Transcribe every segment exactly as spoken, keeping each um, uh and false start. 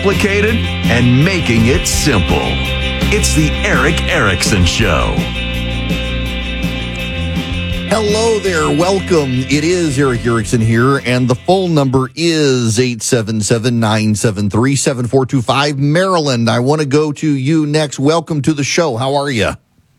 complicated and making it simple. It's the Erick Erickson Show. Hello there. Welcome. It is Erick Erickson here, and the phone number is eight seven seven, nine seven three, seven four two five. Maryland, I want to go to you next. Welcome to the show. How are you?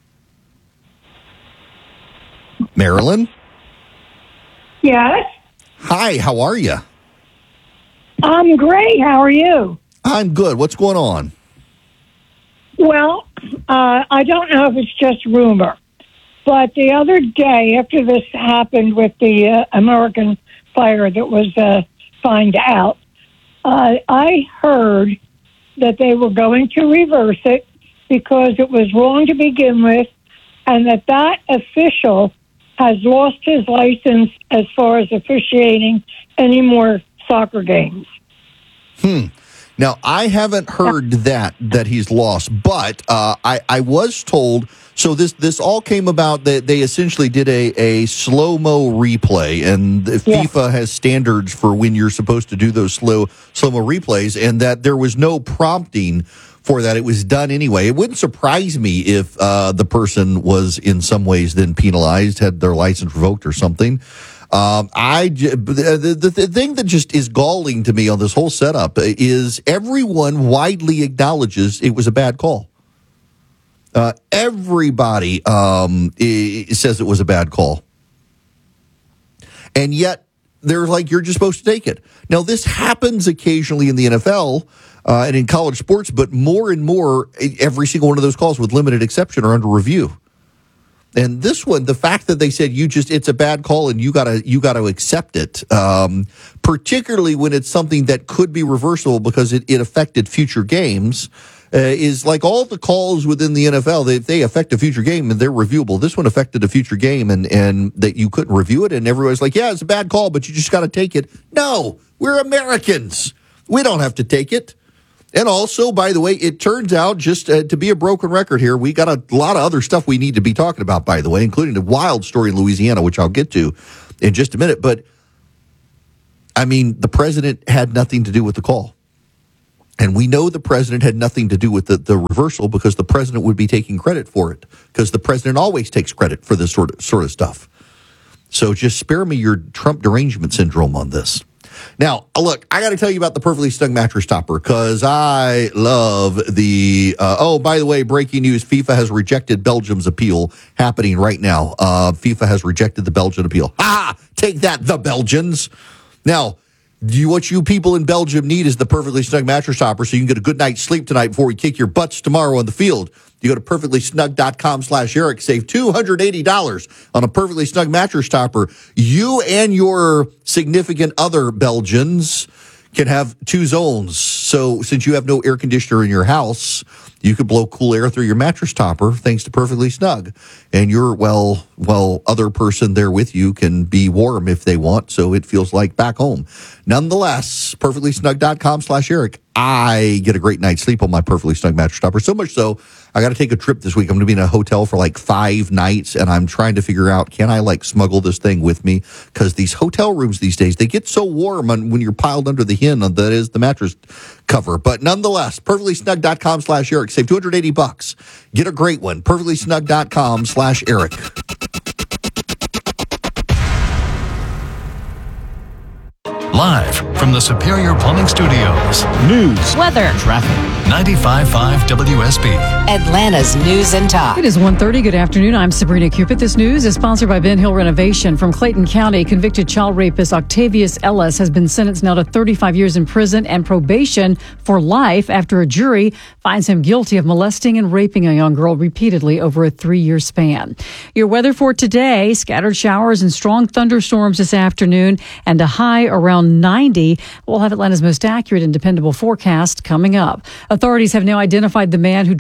Marilyn? Yes. Hi, how are you? I'm great. How are you? I'm good. What's going on? Well, uh, I don't know if it's just rumor, but the other day after this happened with the uh, American fire that was uh, found out, uh, I heard that they were going to reverse it because it was wrong to begin with, and that that official has lost his license as far as officiating any more soccer games. Hmm. Now, I haven't heard that, that he's lost, but uh, I, I was told, so this, this all came about that they essentially did a, a slow-mo replay, and the Yeah. FIFA has standards for when you're supposed to do those slow, slow-mo replays, and that there was no prompting for that. It was done anyway. It wouldn't surprise me if uh, the person was in some ways then penalized, had their license revoked or something. Um, I the, the, the thing that just is galling to me on this whole setup is everyone widely acknowledges it was a bad call. Uh, everybody um, I- says it was a bad call, and yet they're like, you're just supposed to take it. Now, this happens occasionally in the N F L uh, and in college sports, but more and more, every single one of those calls, with limited exception, are under review. And this one, the fact that they said you just it's a bad call and you gotta you gotta accept it, um, particularly when it's something that could be reversible because it, it affected future games, uh, is like all the calls within the N F L. They, if they affect a future game and they're reviewable. This one affected a future game and and that you couldn't review it, and everybody's like, yeah, it's a bad call, but you just got to take it. No, we're Americans. We don't have to take it. And also, by the way, it turns out, just uh, to be a broken record here, we got a lot of other stuff we need to be talking about, by the way, including the wild story in Louisiana, which I'll get to in just a minute. But, I mean, the president had nothing to do with the call. And we know the president had nothing to do with the, the reversal because the president would be taking credit for it, because the president always takes credit for this sort of, sort of stuff. So just spare me your Trump derangement syndrome on this. Now, look, I got to tell you about the Perfectly Snug mattress topper because I love the, uh, oh, by the way, breaking news, FIFA has rejected Belgium's appeal happening right now. Uh, FIFA has rejected the Belgian appeal. Ha! Take that, the Belgians. Now, do you, what you people in Belgium need is the Perfectly Snug mattress topper so you can get a good night's sleep tonight before we kick your butts tomorrow on the field. You go to perfectly snug dot com slash Eric, save two hundred eighty dollars on a Perfectly Snug mattress topper. You and your significant other Belgians can have two zones. So since you have no air conditioner in your house, you could blow cool air through your mattress topper thanks to Perfectly Snug. And your, well, well, other person there with you can be warm if they want, so it feels like back home. Nonetheless, perfectly snug dot com slash Eric. I get a great night's sleep on my Perfectly Snug mattress topper. So much so, I got to take a trip this week. I'm going to be in a hotel for like five nights, and I'm trying to figure out, can I like smuggle this thing with me? Because these hotel rooms these days, they get so warm on, when you're piled under the hin, that is the mattress cover. But nonetheless, perfectly snug dot com slash Eric. Save two hundred eighty bucks. Get a great one. perfectly snug dot com slash Eric. Live from the Superior Plumbing Studios. News, weather, Traffic. ninety-five point five W S B. Atlanta's News and Talk. It is one thirty. Good afternoon. I'm Sabrina Cupid. This news is sponsored by Ben Hill Renovation. From Clayton County, convicted child rapist Octavius Ellis has been sentenced now to thirty-five years in prison and probation for life after a jury finds him guilty of molesting and raping a young girl repeatedly over a three-year span. Your weather for today, scattered showers and strong thunderstorms this afternoon and a high around ninety. We'll have Atlanta's most accurate and dependable forecast coming up. Authorities have now identified the man who drowned on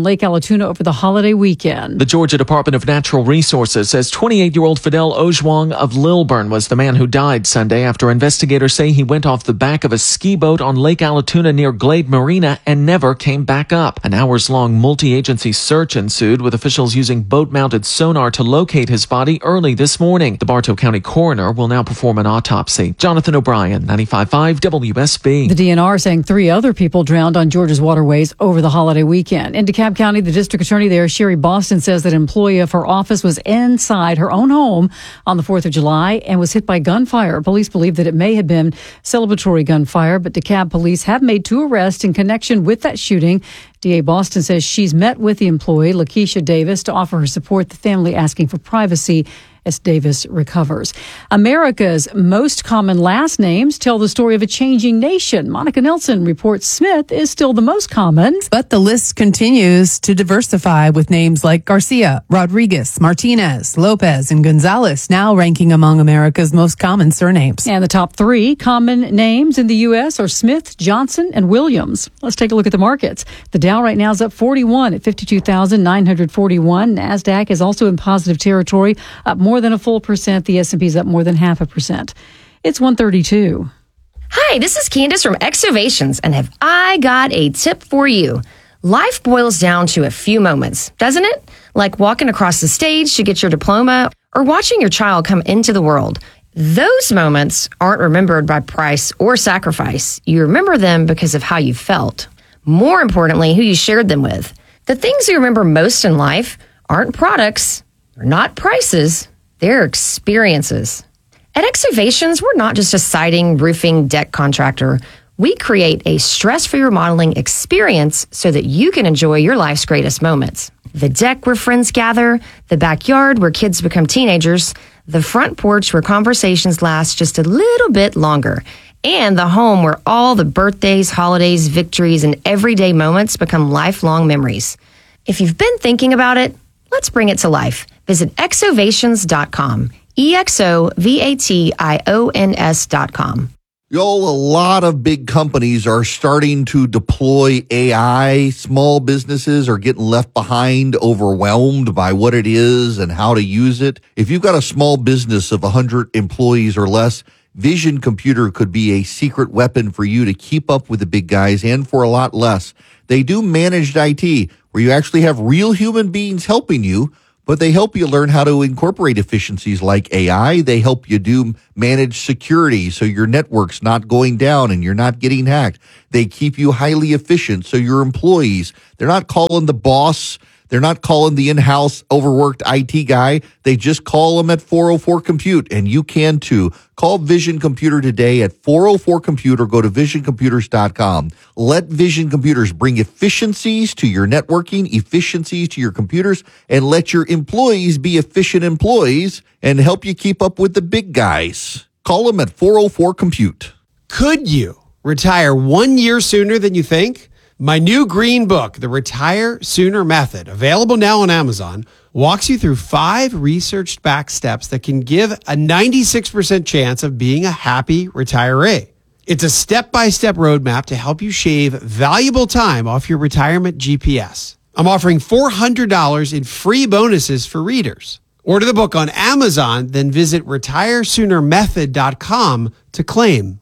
on Lake Allatoona over the holiday weekend. The Georgia Department of Natural Resources says twenty-eight-year-old Fidel Ojwang of Lilburn was the man who died Sunday after investigators say he went off the back of a ski boat on Lake Allatoona near Glade Marina and never came back up. An hours-long multi-agency search ensued, with officials using boat-mounted sonar to locate his body early this morning. The Bartow County coroner will now perform an autopsy. Jonathan O'Brien, ninety-five point five W S B. The D N R saying three other people drowned on Georgia's waterways over the holiday weekend. In DeKalb County, the district attorney there, Sherry Boston, says that an employee of her office was inside her own home on the fourth of July and was hit by gunfire. Police believe that it may have been celebratory gunfire, but DeKalb police have made two arrests in connection with that shooting. D A Boston says she's met with the employee, Lakeisha Davis, to offer her support, the family asking for privacy as Davis recovers. America's most common last names tell the story of a changing nation. Monica Nelson reports Smith is still the most common. But the list continues to diversify, with names like Garcia, Rodriguez, Martinez, Lopez, and Gonzalez now ranking among America's most common surnames. And the top three common names in the U S are Smith, Johnson, and Williams. Let's take a look at the markets. The Dow right now is up forty-one at fifty-two thousand nine hundred forty-one. NASDAQ is also in positive territory, up more than a full percent. The S and P is up more than half a percent. It's one thirty-two. Hi, this is Candace from Exovations, and have I got a tip for you. Life boils down to a few moments, doesn't it? Like walking across the stage to get your diploma or watching your child come into the world. Those moments aren't remembered by price or sacrifice. You remember them because of how you felt. More importantly, who you shared them with. The things you remember most in life aren't products, they're not prices, they're experiences. At Exovations, we're not just a siding, roofing, deck contractor. We create a stress-free remodeling experience so that you can enjoy your life's greatest moments. The deck where friends gather, the backyard where kids become teenagers, the front porch where conversations last just a little bit longer, and the home where all the birthdays, holidays, victories, and everyday moments become lifelong memories. If you've been thinking about it, let's bring it to life. Visit exovations dot com. E X O V A T I O N S dot com. Y'all, a lot of big companies are starting to deploy A I. Small businesses are getting left behind, overwhelmed by what it is and how to use it. If you've got a small business of one hundred employees or less, Vision Computer could be a secret weapon for you to keep up with the big guys, and for a lot less. They do managed I T, where you actually have real human beings helping you, but they help you learn how to incorporate efficiencies like A I. They help you do managed security so your network's not going down and you're not getting hacked. They keep you highly efficient so your employees, they're not calling the boss, they're not calling the in-house overworked I T guy. They just call them at four oh four compute, and you can too. Call Vision Computer today at four oh four compute or go to vision computers dot com. Let Vision Computers bring efficiencies to your networking, efficiencies to your computers, and let your employees be efficient employees and help you keep up with the big guys. Call them at four oh four compute. Could you retire one year sooner than you think? My new green book, The Retire Sooner Method, available now on Amazon, walks you through five researched back steps that can give a ninety-six percent chance of being a happy retiree. It's a step-by-step roadmap to help you shave valuable time off your retirement G P S. I'm offering four hundred dollars in free bonuses for readers. Order the book on Amazon, then visit retire sooner method dot com to claim.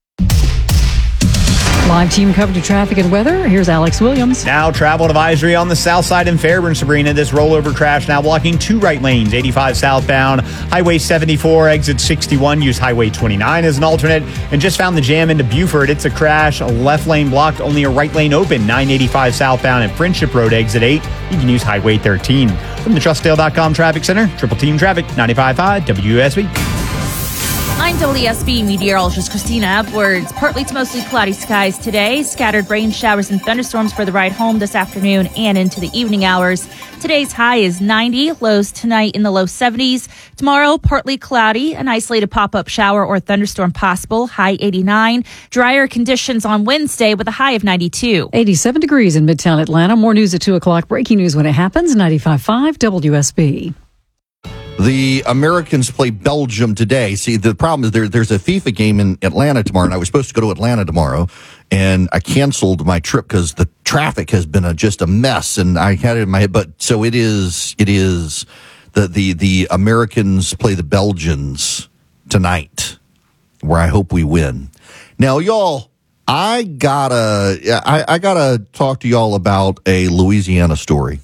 Live team coverage of traffic and weather. Here's Alex Williams. Now travel advisory on the south side in Fairburn, Sabrina. This rollover crash now blocking two right lanes. eighty-five southbound, Highway seventy-four, exit sixty-one. Use Highway twenty-nine as an alternate. And just found the jam into Buford. It's a crash. A left lane blocked, only a right lane open. nine eighty-five southbound at Friendship Road, exit eight. You can use Highway thirteen. From the trust dale dot com Traffic Center, Triple Team Traffic, ninety-five point five W S B. I'm W S B meteorologist Christina Edwards. Partly to mostly cloudy skies today. Scattered rain showers and thunderstorms for the ride home this afternoon and into the evening hours. Today's high is ninety. Lows tonight in the low seventies. Tomorrow, partly cloudy. An isolated pop-up shower or thunderstorm possible. High eighty-nine. Drier conditions on Wednesday with a high of ninety-two. eighty-seven degrees in Midtown Atlanta. More news at two o'clock. Breaking news when it happens. ninety-five point five W S B. The Americans play Belgium today. See, the problem is there, there's a FIFA game in Atlanta tomorrow, and I was supposed to go to Atlanta tomorrow, and I canceled my trip because the traffic has been a, just a mess, and I had it in my head. But so it is. It is the the the Americans play the Belgians tonight, where I hope we win. Now, y'all, I gotta I, I gotta talk to y'all about a Louisiana story.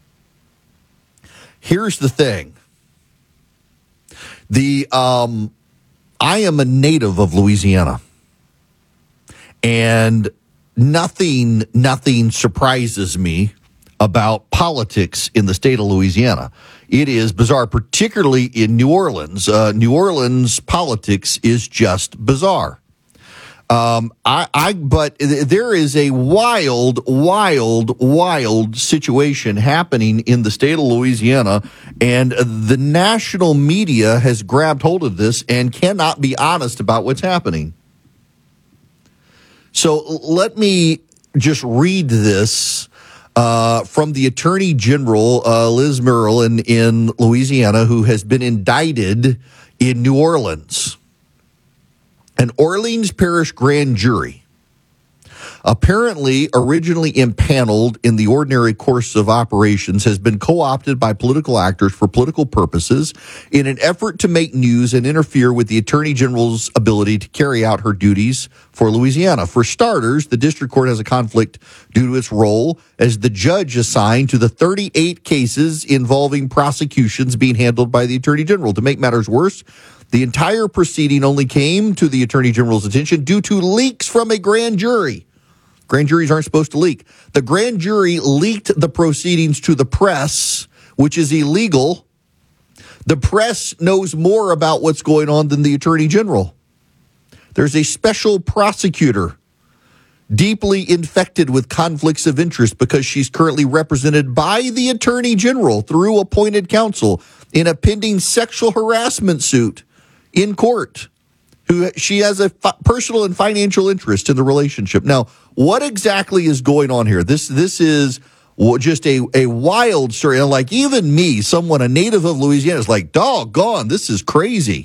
Here's the thing. The um, I am a native of Louisiana, and nothing nothing surprises me about politics in the state of Louisiana. It is bizarre, particularly in New Orleans. Uh, New Orleans politics is just bizarre. Um, I, I, but there is a wild, wild, wild situation happening in the state of Louisiana, and the national media has grabbed hold of this and cannot be honest about what's happening. So let me just read this uh, from the Attorney General, uh, Liz Murrill in, in Louisiana, who has been indicted in New Orleans. An Orleans Parish grand jury, apparently originally impaneled in the ordinary course of operations, has been co-opted by political actors for political purposes in an effort to make news and interfere with the Attorney General's ability to carry out her duties for Louisiana. For starters, the district court has a conflict due to its role as the judge assigned to the thirty-eight cases involving prosecutions being handled by the Attorney General. To make matters worse, the entire proceeding only came to the Attorney General's attention due to leaks from a grand jury. Grand juries aren't supposed to leak. The grand jury leaked the proceedings to the press, which is illegal. The press knows more about what's going on than the Attorney General. There's a special prosecutor deeply infected with conflicts of interest because she's currently represented by the Attorney General through appointed counsel in a pending sexual harassment suit in court. Who she has a fi- personal and financial interest in the relationship. Now, what exactly is going on here? This this is just a, a wild story. And like even me, someone, a native of Louisiana, is like, doggone, this is crazy.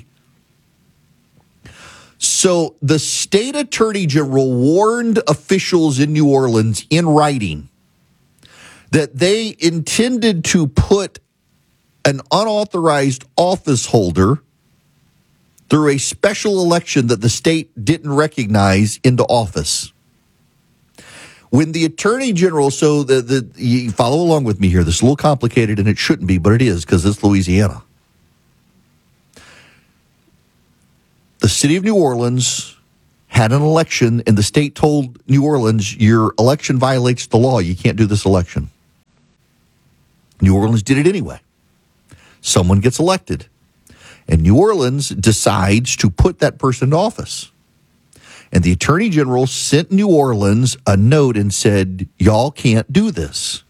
So the state attorney general warned officials in New Orleans in writing that they intended to put an unauthorized office holder through a special election that the state didn't recognize into office. When the attorney general, so the, the you follow along with me here, this is a little complicated and it shouldn't be, but it is because it's Louisiana. The city of New Orleans had an election and the state told New Orleans, your election violates the law. You can't do this election. New Orleans did it anyway. Someone gets elected. And New Orleans decides to put that person in office. And the attorney general sent New Orleans a note and said, y'all can't do this.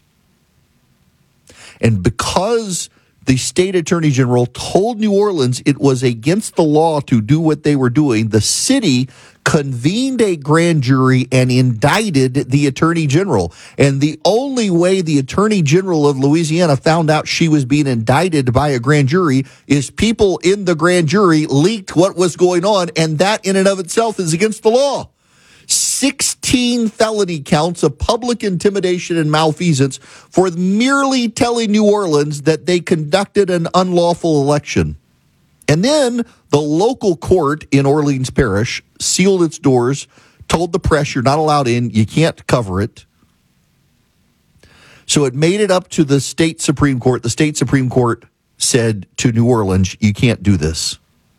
And because the state attorney general told New Orleans it was against the law to do what they were doing, the city convened a grand jury and indicted the attorney general. And the only way the attorney general of Louisiana found out she was being indicted by a grand jury is people in the grand jury leaked what was going on, and that in and of itself is against the law. sixteen felony counts of public intimidation and malfeasance for merely telling New Orleans that they conducted an unlawful election. And then the local court in Orleans Parish sealed its doors, told the press you're not allowed in, you can't cover it. So it made it up to the state Supreme Court. The state Supreme Court said to New Orleans, you can't do this.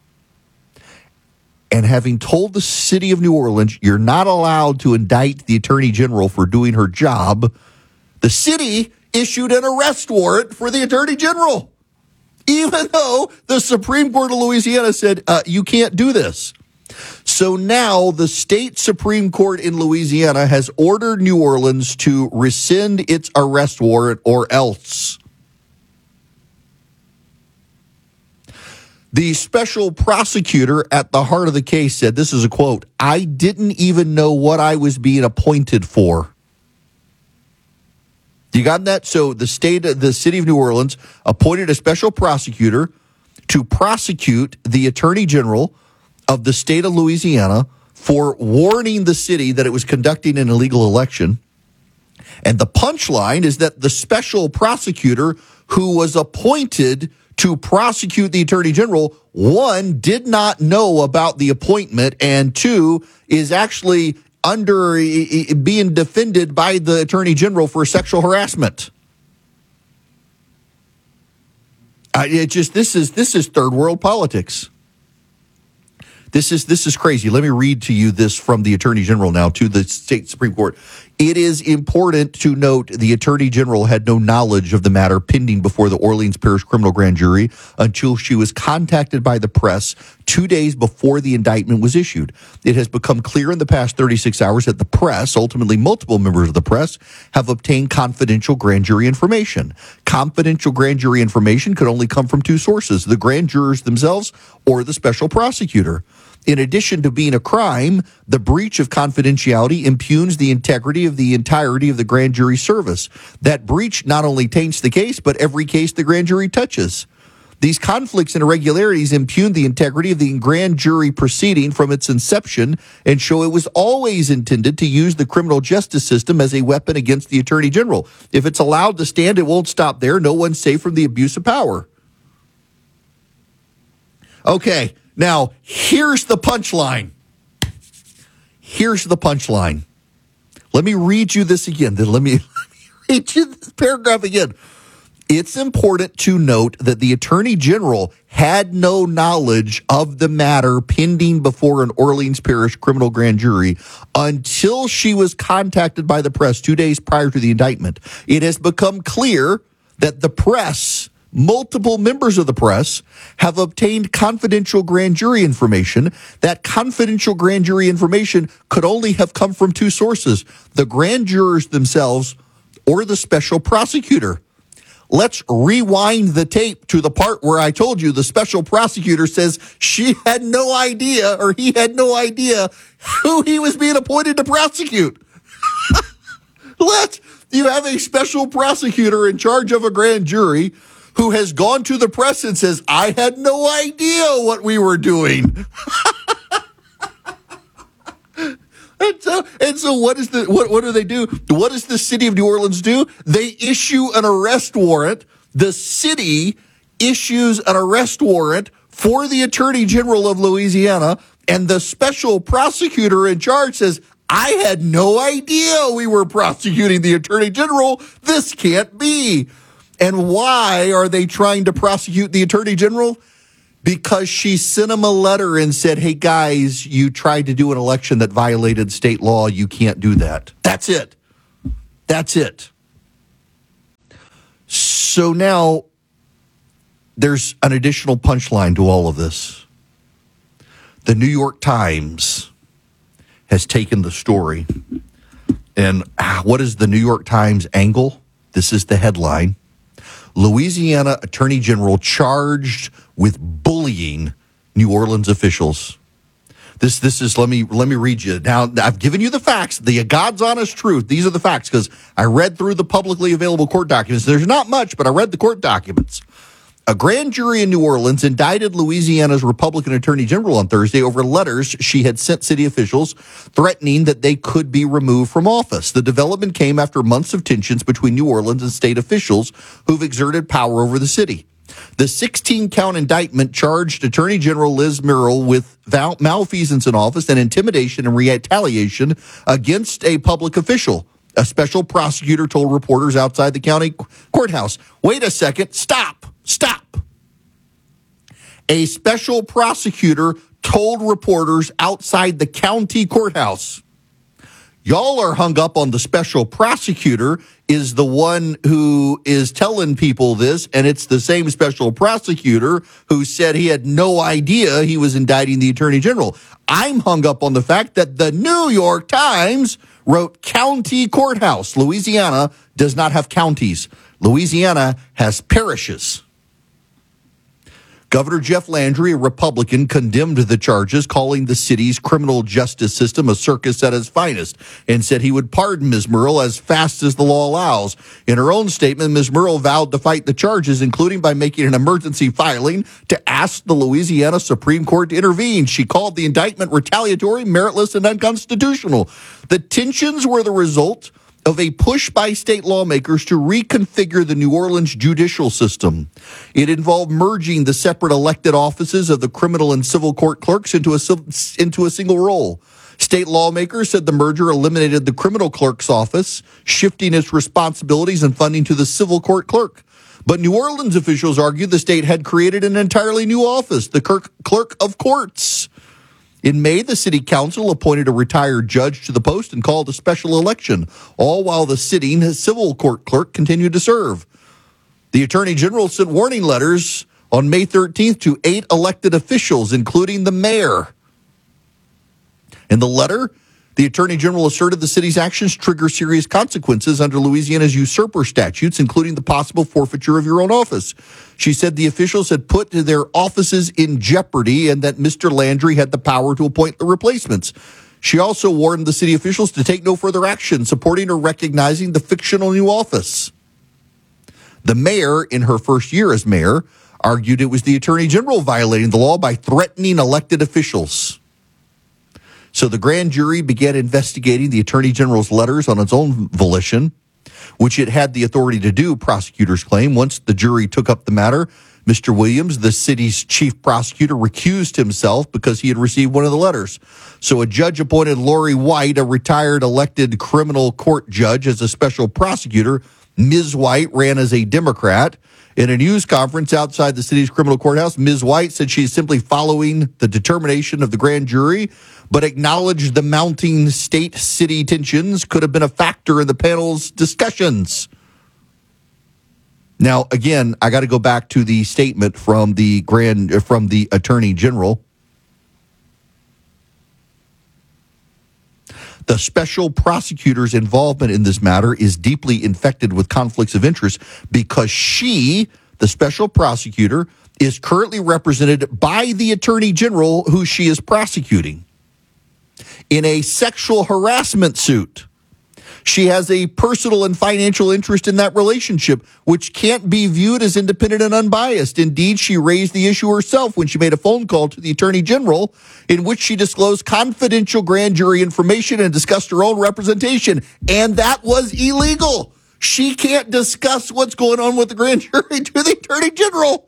And having told the city of New Orleans, you're not allowed to indict the attorney general for doing her job, the city issued an arrest warrant for the attorney general, even though the Supreme Court of Louisiana said, uh, you can't do this. So now the state Supreme Court in Louisiana has ordered New Orleans to rescind its arrest warrant or else. The special prosecutor at the heart of the case said, this is a quote, I didn't even know what I was being appointed for. You got that? So the state, the city of New Orleans appointed a special prosecutor to prosecute the Attorney General of the state of Louisiana for warning the city that it was conducting an illegal election. And the punchline is that the special prosecutor who was appointed to prosecute the Attorney General, one, did not know about the appointment, and two, is actually under being defended by the Attorney General for sexual harassment. Uh, it just this is this is third world politics. This is this is crazy. Let me read to you this from the Attorney General now to the state Supreme Court. It is important to note the Attorney General had no knowledge of the matter pending before the Orleans Parish Criminal Grand Jury until she was contacted by the press two days before the indictment was issued. It has become clear in the past thirty-six hours that the press, ultimately multiple members of the press, have obtained confidential grand jury information. Confidential grand jury information could only come from two sources, the grand jurors themselves or the special prosecutor. In addition to being a crime, the breach of confidentiality impugns the integrity of the entirety of the grand jury service. That breach not only taints the case, but every case the grand jury touches. These conflicts and irregularities impugn the integrity of the grand jury proceeding from its inception and show it was always intended to use the criminal justice system as a weapon against the Attorney General. If it's allowed to stand, it won't stop there. No one's safe from the abuse of power. Okay. Now, here's the punchline. Here's the punchline. Let me read you this again. Then let me, let me read you this paragraph again. It's important to note that the Attorney General had no knowledge of the matter pending before an Orleans Parish criminal grand jury until she was contacted by the press two days prior to the indictment. It has become clear that the press, multiple members of the press, have obtained confidential grand jury information. That confidential grand jury information could only have come from two sources, the grand jurors themselves or the special prosecutor. Let's rewind the tape to the part where I told you the special prosecutor says she had no idea, or he had no idea, who he was being appointed to prosecute. Let's, you have a special prosecutor in charge of a grand jury who has gone to the press and says, I had no idea what we were doing. and, so, and so what is the what, what do they do? What does the city of New Orleans do? They issue an arrest warrant. The city issues an arrest warrant for the Attorney General of Louisiana, and the special prosecutor in charge says, I had no idea we were prosecuting the Attorney General. This can't be. And why are they trying to prosecute the Attorney General? Because she sent him a letter and said, hey, guys, you tried to do an election that violated state law. You can't do that. That's it. That's it. So now there's an additional punchline to all of this. The New York Times has taken the story. And what is the New York Times angle? This is the headline. Louisiana Attorney General charged with bullying New Orleans officials. This this is let me let me read you. Now, I've given you the facts, the God's honest truth. These are the facts because I read through the publicly available court documents. There's not much, but I read the court documents. A grand jury in New Orleans indicted Louisiana's Republican Attorney General on Thursday over letters she had sent city officials threatening that they could be removed from office. The development came after months of tensions between New Orleans and state officials who've exerted power over the city. The sixteen-count indictment charged Attorney General Liz Murrill with malfeasance in office and intimidation and retaliation against a public official. A special prosecutor told reporters outside the county courthouse, wait a second, stop. Stop. A special prosecutor told reporters outside the county courthouse, y'all are hung up on the special prosecutor is the one who is telling people this, and it's the same special prosecutor who said he had no idea he was indicting the Attorney General. I'm hung up on the fact that the New York Times wrote county courthouse. Louisiana does not have counties. Louisiana has parishes. Governor Jeff Landry, a Republican, condemned the charges, calling the city's criminal justice system a circus at its finest, and said he would pardon Miz Murrell as fast as the law allows. In her own statement, Miz Murrell vowed to fight the charges, including by making an emergency filing to ask the Louisiana Supreme Court to intervene. She called the indictment retaliatory, meritless, and unconstitutional. The tensions were the result of a push by state lawmakers to reconfigure the New Orleans judicial system. It involved merging the separate elected offices of the criminal and civil court clerks into a, into a single role. State lawmakers said the merger eliminated the criminal clerk's office, shifting its responsibilities and funding to the civil court clerk. But New Orleans officials argued the state had created an entirely new office, the clerk of courts. In May, the city council appointed a retired judge to the post and called a special election, all while the sitting civil court clerk continued to serve. The attorney general sent warning letters on May thirteenth to eight elected officials, including the mayor. In the letter, the attorney general asserted the city's actions trigger serious consequences under Louisiana's usurper statutes, including the possible forfeiture of your own office. She said the officials had put their offices in jeopardy and that Mister Landry had the power to appoint the replacements. She also warned the city officials to take no further action, supporting or recognizing the fictional new office. The mayor, in her first year as mayor, argued it was the attorney general violating the law by threatening elected officials. So the grand jury began investigating the attorney general's letters on its own volition, which it had the authority to do, prosecutors claim. Once the jury took up the matter, Mister Williams, the city's chief prosecutor, recused himself because he had received one of the letters. So a judge appointed Lori White, a retired elected criminal court judge, as a special prosecutor. Miz White ran as a Democrat. In a news conference outside the city's criminal courthouse, Miz White said she's simply following the determination of the grand jury, but acknowledged the mounting state-city tensions could have been a factor in the panel's discussions. Now, again, I got to go back to the statement from the grand from the attorney general. The special prosecutor's involvement in this matter is deeply infected with conflicts of interest because she, the special prosecutor, is currently represented by the attorney general who she is prosecuting in a sexual harassment suit. She has a personal and financial interest in that relationship, which can't be viewed as independent and unbiased. Indeed, she raised the issue herself when she made a phone call to the attorney general in which she disclosed confidential grand jury information and discussed her own representation. And that was illegal. She can't discuss what's going on with the grand jury to the attorney general.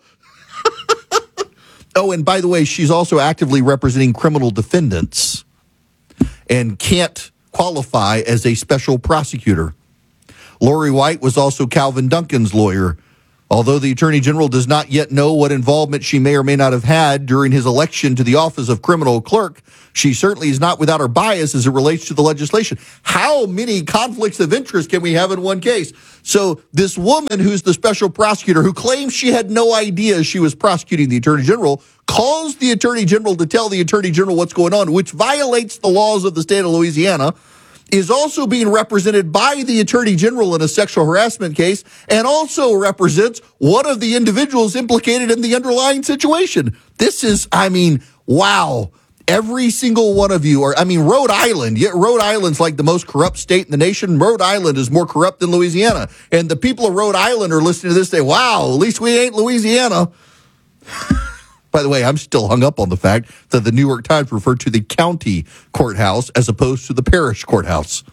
Oh, and by the way, she's also actively representing criminal defendants and can't qualify as a special prosecutor. Lori White was also Calvin Duncan's lawyer. Although the attorney general does not yet know what involvement she may or may not have had during his election to the office of criminal clerk, she certainly is not without her bias as it relates to the legislation. How many conflicts of interest can we have in one case? So this woman who's the special prosecutor, who claims she had no idea she was prosecuting the attorney general, calls the attorney general to tell the attorney general what's going on, which violates the laws of the state of Louisiana, is also being represented by the attorney general in a sexual harassment case, and also represents one of the individuals implicated in the underlying situation. This is, I mean, wow. Every single one of you are, I mean, Rhode Island, yet Rhode Island's like the most corrupt state in the nation. Rhode Island is more corrupt than Louisiana. And the people of Rhode Island are listening to this say, wow, at least we ain't Louisiana. By the way, I'm still hung up on the fact that the New York Times referred to the county courthouse as opposed to the parish courthouse.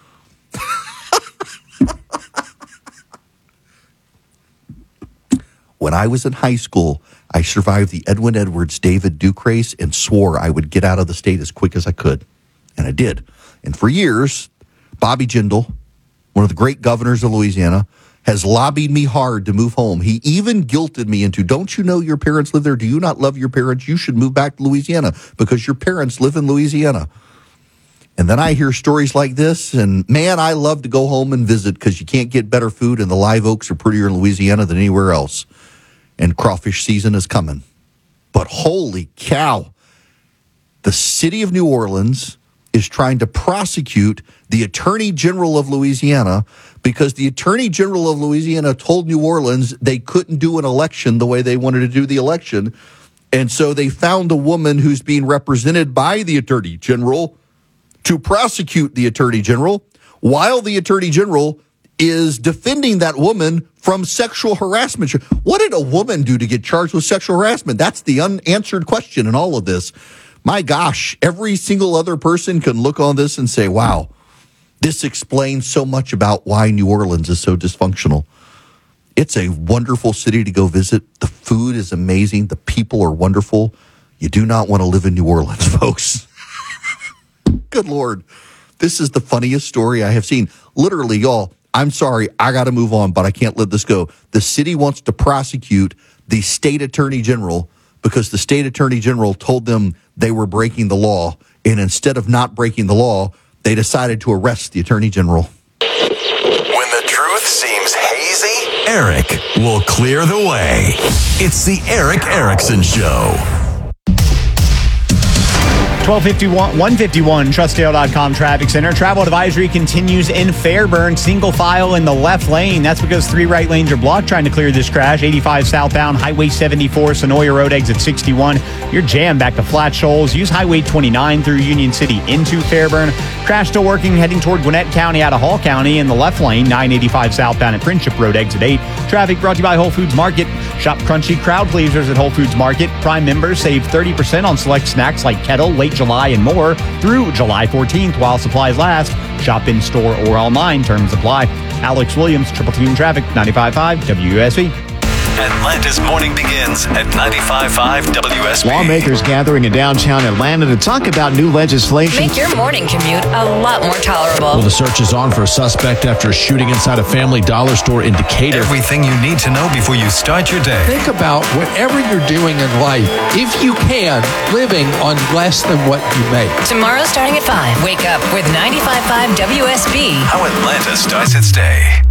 When I was in high school, I survived the Edwin Edwards David Duke race and swore I would get out of the state as quick as I could. And I did. And for years, Bobby Jindal, one of the great governors of Louisiana, has lobbied me hard to move home. He even guilted me into, don't you know your parents live there? Do you not love your parents? You should move back to Louisiana because your parents live in Louisiana. And then I hear stories like this, and man, I love to go home and visit because you can't get better food, and the live oaks are prettier in Louisiana than anywhere else. And crawfish season is coming. But holy cow, the city of New Orleans is trying to prosecute the Attorney General of Louisiana because the Attorney General of Louisiana told New Orleans they couldn't do an election the way they wanted to do the election. And so they found a woman who's being represented by the Attorney General to prosecute the Attorney General while the Attorney General is defending that woman from sexual harassment. What did a woman do to get charged with sexual harassment? That's the unanswered question in all of this. My gosh, every single other person can look on this and say, wow, this explains so much about why New Orleans is so dysfunctional. It's a wonderful city to go visit. The food is amazing. The people are wonderful. You do not want to live in New Orleans, folks. Good Lord. This is the funniest story I have seen. Literally, y'all, I'm sorry, I got to move on, but I can't let this go. The city wants to prosecute the state attorney general because the state attorney general told them they were breaking the law. And instead of not breaking the law, they decided to arrest the attorney general. When the truth seems hazy, Eric will clear the way. It's the Eric Erickson Show. twelve fifty-one, one fifty-one, Trustdale dot com traffic center. Travel advisory continues in Fairburn. Single file in the left lane. That's because three right lanes are blocked trying to clear this crash. eighty-five southbound, Highway seventy-four, Sonoya Road, exit sixty-one. You're jammed back to Flat Shoals. Use Highway twenty-nine through Union City into Fairburn. Crash still working heading toward Gwinnett County out of Hall County in the left lane. nine eighty-five southbound at Friendship Road, exit eight. Traffic brought to you by Whole Foods Market. Shop crunchy crowd pleasers at Whole Foods Market. Prime members save thirty percent on select snacks like Kettle, Late July, and more through July fourteenth while supplies last. Shop in store or online. Terms apply. Alex Williams, Triple Team Traffic, ninety-five point five W S B. Atlanta's morning begins at ninety-five point five W S B. Lawmakers gathering in downtown Atlanta to talk about new legislation. Make your morning commute a lot more tolerable. Well, the search is on for a suspect after a shooting inside a Family Dollar store in Decatur. Everything you need to know before you start your day. Think about whatever you're doing in life, if you can, living on less than what you make. Tomorrow starting at five, wake up with ninety-five point five W S B. How Atlanta starts its day.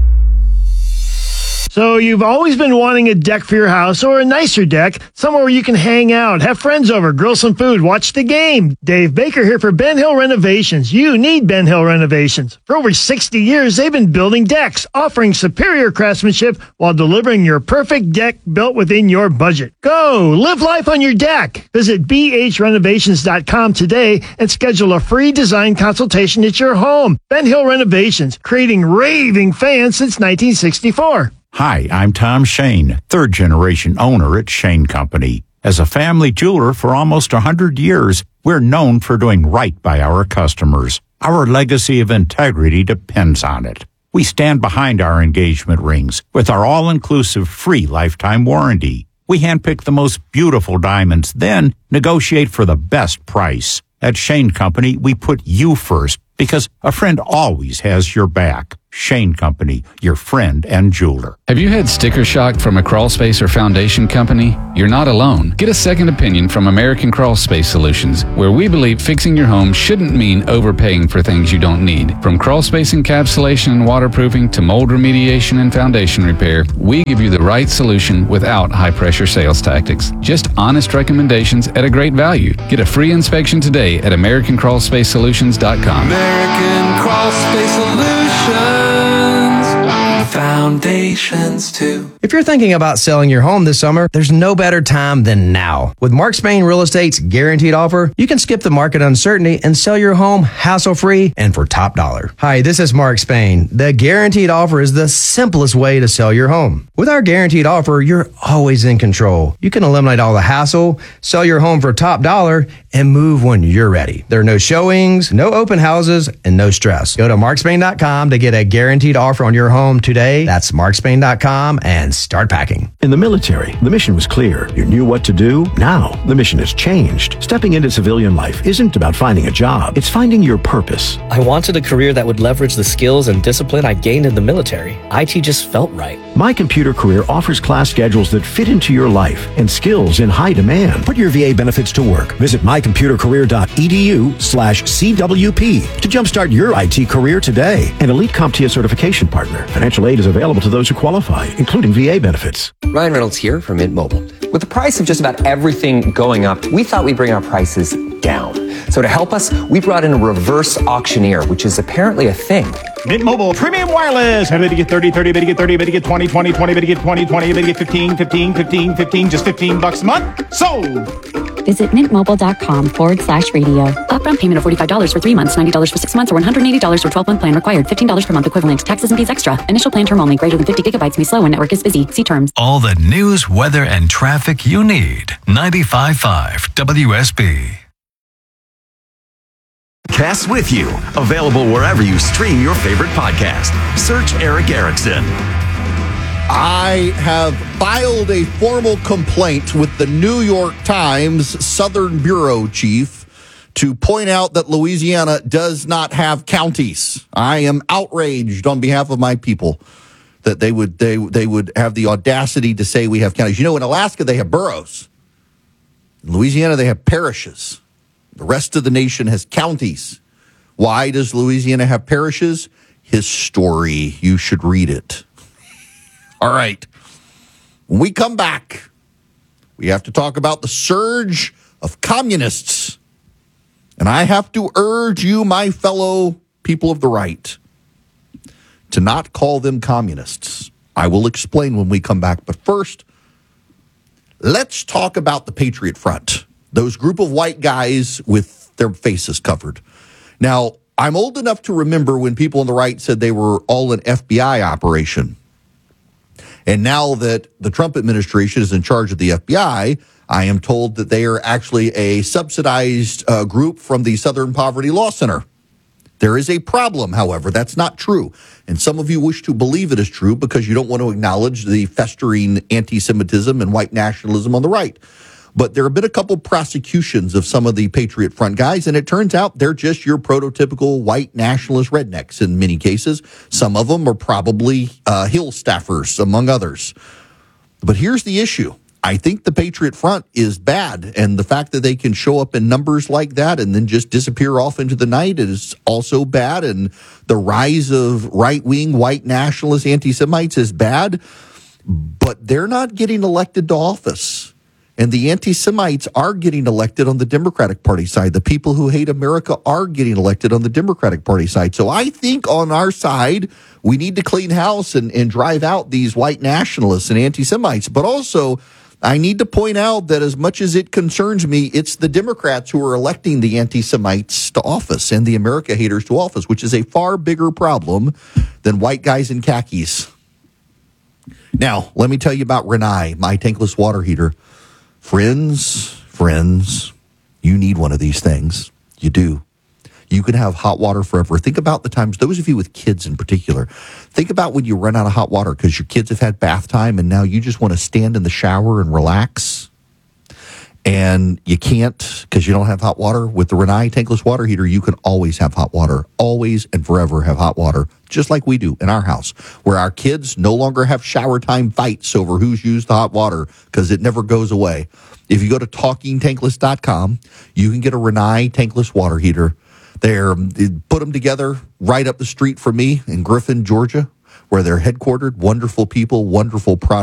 So you've always been wanting a deck for your house or a nicer deck, somewhere where you can hang out, have friends over, grill some food, watch the game. Dave Baker here for Ben Hill Renovations. You need Ben Hill Renovations. For over sixty years, they've been building decks, offering superior craftsmanship while delivering your perfect deck built within your budget. Go live life on your deck. Visit b h renovations dot com today and schedule a free design consultation at your home. Ben Hill Renovations, creating raving fans since nineteen sixty-four. Hi, I'm Tom Shane, third-generation owner at Shane Company. As a family jeweler for almost one hundred years, we're known for doing right by our customers. Our legacy of integrity depends on it. We stand behind our engagement rings with our all-inclusive free lifetime warranty. We handpick the most beautiful diamonds, then negotiate for the best price. At Shane Company, we put you first because a friend always has your back. Shane Company, your friend and jeweler. Have you had sticker shock from a crawl space or foundation company? You're not alone. Get a second opinion from American Crawl Space Solutions, where we believe fixing your home shouldn't mean overpaying for things you don't need. From crawl space encapsulation and waterproofing to mold remediation and foundation repair, we give you the right solution without high-pressure sales tactics. Just honest recommendations at a great value. Get a free inspection today at american crawl space solutions dot com. American Crawl Space Solutions. Foundations too. If you're thinking about selling your home this summer, there's no better time than now. With Mark Spain Real Estate's guaranteed offer, you can skip the market uncertainty and sell your home hassle-free and for top dollar. Hi, this is Mark Spain. The guaranteed offer is the simplest way to sell your home. With our guaranteed offer, you're always in control. You can eliminate all the hassle, sell your home for top dollar, and move when you're ready. There are no showings, no open houses, and no stress. Go to mark spain dot com to get a guaranteed offer on your home today. That's mark spain dot com and start packing. In the military, the mission was clear. You knew what to do. Now, the mission has changed. Stepping into civilian life isn't about finding a job. It's finding your purpose. I wanted a career that would leverage the skills and discipline I gained in the military. I T just felt right. My Computer Career offers class schedules that fit into your life and skills in high demand. Put your V A benefits to work. Visit my computer career dot e d u slash C W P to jumpstart your I T career today. An Elite CompTIA certification partner. Financial aid is available to those who qualify, including V A benefits. Ryan Reynolds here from Mint Mobile. With the price of just about everything going up, we thought we'd bring our prices down. So to help us, we brought in a reverse auctioneer, which is apparently a thing. Mint Mobile Premium Wireless. How to get thirty, thirty, how to get thirty, how to get twenty, twenty, twenty, how to get twenty, twenty, how to get fifteen, fifteen, fifteen, fifteen, just fifteen bucks a month. Sold. Visit mintmobile.com forward slash radio. Upfront payment of forty-five dollars for three months, ninety dollars for six months, or one hundred eighty dollars for twelve-month plan required. fifteen dollars per month equivalent. Taxes and fees extra. Initial plan term only. Greater than fifty gigabytes may slow when network is busy. See terms. All the news, weather, and traffic you need. ninety-five point five W S B. Cast with you. Available wherever you stream your favorite podcast. Search Eric Erickson. I have filed a formal complaint with the New York Times Southern Bureau Chief to point out that Louisiana does not have counties. I am outraged on behalf of my people that they would they they would have the audacity to say we have counties. You know, in Alaska they have boroughs. In Louisiana they have parishes. The rest of the nation has counties. Why does Louisiana have parishes? His story. You should read it. All right. When we come back, we have to talk about the surge of communists. And I have to urge you, my fellow people of the right, to not call them communists. I will explain when we come back. But first, let's talk about the Patriot Front. Those group of white guys with their faces covered. Now, I'm old enough to remember when people on the right said they were all an F B I operation. And now that the Trump administration is in charge of the F B I, I am told that they are actually a subsidized uh, group from the Southern Poverty Law Center. There is a problem, however. That's not true. And some of you wish to believe it is true because you don't want to acknowledge the festering anti-Semitism and white nationalism on the right. But there have been a couple prosecutions of some of the Patriot Front guys, and it turns out they're just your prototypical white nationalist rednecks in many cases. Some of them are probably uh, Hill staffers, among others. But here's the issue. I think the Patriot Front is bad, and the fact that they can show up in numbers like that and then just disappear off into the night is also bad, and the rise of right-wing white nationalist anti-Semites is bad, but they're not getting elected to office. And the anti-Semites are getting elected on the Democratic Party side. The people who hate America are getting elected on the Democratic Party side. So I think on our side, we need to clean house and, and drive out these white nationalists and anti-Semites. But also, I need to point out that as much as it concerns me, it's the Democrats who are electing the anti-Semites to office and the America haters to office, which is a far bigger problem than white guys in khakis. Now, let me tell you about Rinnai, my tankless water heater. Friends, friends, you need one of these things. You do. You can have hot water forever. Think about the times, those of you with kids in particular, think about when you run out of hot water because your kids have had bath time and now you just want to stand in the shower and relax. And you can't because you don't have hot water. With the Rinnai tankless water heater, you can always have hot water. Always and forever have hot water, just like we do in our house, where our kids no longer have shower time fights over who's used the hot water because it never goes away. If you go to talking tankless dot com, you can get a Rinnai tankless water heater. They're put them together right up the street from me in Griffin, Georgia, where they're headquartered. Wonderful people, wonderful products.